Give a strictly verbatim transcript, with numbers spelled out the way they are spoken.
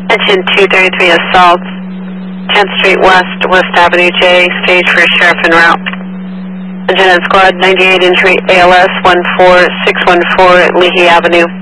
Attention two thirty-three assault, tenth Street West, West Avenue J, stage for sheriff en route. Agenda squad ninety-eight injury A L S one four six one four at Leahy Avenue.